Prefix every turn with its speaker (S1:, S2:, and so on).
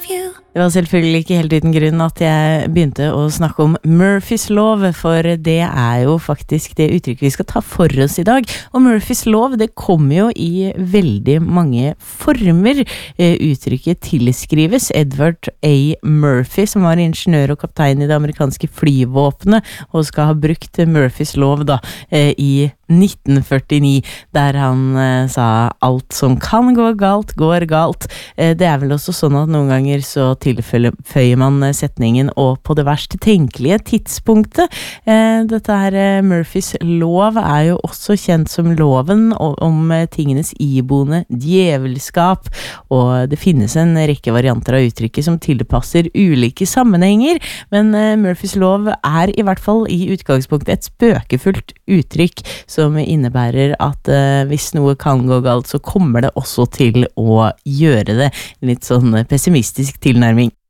S1: Det var selvfølgelig ikke helt uten grunn at jeg begynte å snakke om Murphys lov, for det jo faktisk det uttrykket vi skal ta for oss i dag. Og Murphys lov, det kommer jo i veldig mange former. Uttrykket tilskrives Edward A. Murphy, som var ingeniør og kaptein i det amerikanske flyvåpenet, og skal ha brukt Murphys lov da, i 1949, der han sa alt som kan gå galt, går galt. Det vel også sånn at noen ganger så tilføyer man setningen og på det verst tenkelige tidspunktet. Dette her Murphys lov jo også kjent som loven om tingenes iboende djevelskap, og det finnes en rekke varianter av uttrykket som tilpasser ulike sammenhenger, men Murphys lov i hvert fall i utgangspunktet et spøkefullt uttrykk som innebærer at hvis noe kan gå galt, så kommer det også til å gjøre det. Litt sånn pessimistisk tilnærming.